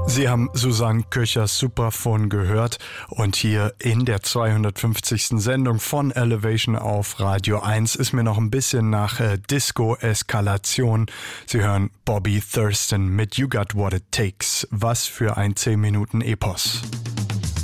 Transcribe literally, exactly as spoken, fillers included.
Sie haben Susanne Köchers Superphone gehört und hier in der zweihundertfünfzigsten Sendung von Elevation auf Radio eins ist mir noch ein bisschen nach äh, Disco-Eskalation. Sie hören Bobby Thurston mit You Got What It Takes. Was für ein zehn Minuten Epos.